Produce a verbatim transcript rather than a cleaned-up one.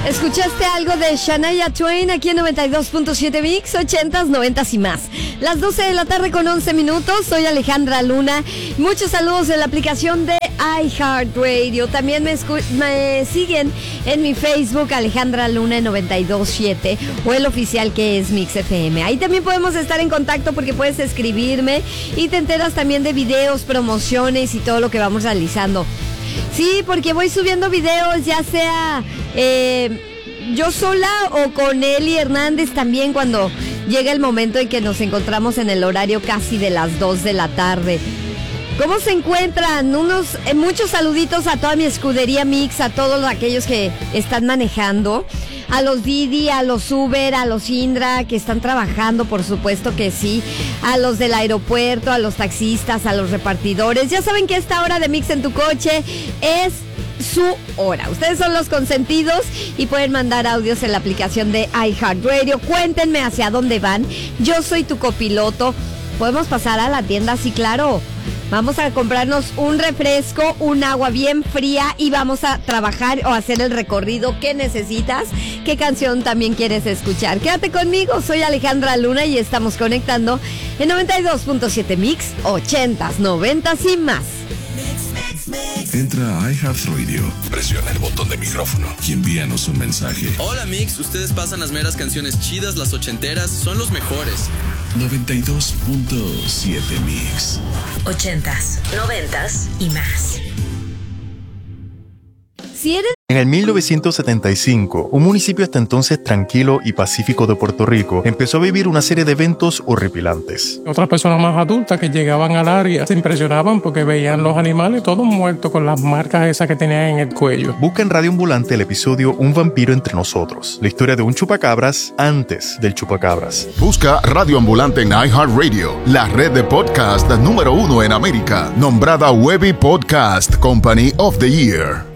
Escuchaste algo de Shania Twain aquí en noventa y dos punto siete Mix, ochentas, noventas y más. Las doce de la tarde con once minutos. Soy Alejandra Luna. Muchos saludos en la aplicación de iHeartRadio. También me, escu- me siguen en mi Facebook, Alejandra Luna en noventa y dos punto siete, o el oficial que es Mix F M. Ahí también podemos estar en contacto porque puedes escribirme y te enteras también de videos, promociones y todo lo que vamos realizando. Sí, porque voy subiendo videos, ya sea eh, yo sola o con Eli Hernández también, cuando llega el momento en que nos encontramos en el horario casi de las dos de la tarde. ¿Cómo se encuentran? Unos eh, muchos saluditos a toda mi escudería Mix, a todos aquellos que están manejando, a los Didi, a los Uber, a los Indra que están trabajando, por supuesto que sí, a los del aeropuerto, a los taxistas, a los repartidores. Ya saben que esta hora de Mix en tu coche es su hora. Ustedes son los consentidos y pueden mandar audios en la aplicación de iHeartRadio. Cuéntenme hacia dónde van. Yo soy tu copiloto. ¿Podemos pasar a la tienda? Sí, claro. Vamos a comprarnos un refresco, un agua bien fría y vamos a trabajar o hacer el recorrido que necesitas. ¿Qué canción también quieres escuchar? Quédate conmigo, soy Alejandra Luna y estamos conectando en noventa y dos punto siete Mix, ochentas, noventas y más. Entra a iHeartRadio, presiona el botón de micrófono y envíanos un mensaje. Hola Mix, ustedes pasan las meras canciones chidas, las ochenteras, son los mejores. noventa y dos punto siete Mix. Ochentas, noventas y más. Si eres... En el mil novecientos setenta y cinco, un municipio hasta entonces tranquilo y pacífico de Puerto Rico empezó a vivir una serie de eventos horripilantes. Otras personas más adultas que llegaban al área se impresionaban porque veían los animales todos muertos con las marcas esas que tenían en el cuello. Busca en Radio Ambulante el episodio Un vampiro entre nosotros, la historia de un chupacabras antes del chupacabras. Busca Radio Ambulante en iHeartRadio, la red de podcast número uno en América, nombrada Webby Podcast Company of the Year.